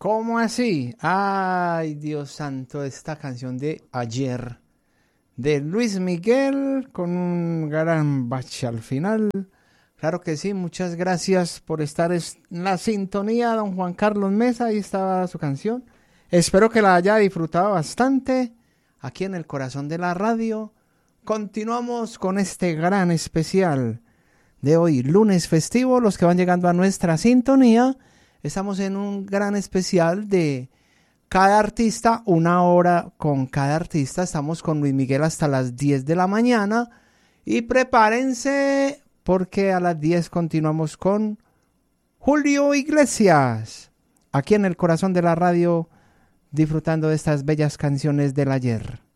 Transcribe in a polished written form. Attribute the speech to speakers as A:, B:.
A: ¿Cómo así? Ay, Dios santo, esta canción de Ayer, de Luis Miguel, con un gran bache al final. Claro que sí, muchas gracias por estar en la sintonía, don Juan Carlos Mesa, ahí estaba su canción. Espero que la haya disfrutado bastante, aquí en el corazón de la radio. Continuamos con este gran especial de hoy, lunes festivo, los que van llegando a nuestra sintonía. Estamos en un gran especial de cada artista, una hora con cada artista. Estamos con Luis Miguel hasta las 10 de la mañana. Y prepárense porque a las 10 continuamos con Julio Iglesias. Aquí en el corazón de la radio, disfrutando de estas bellas canciones del ayer.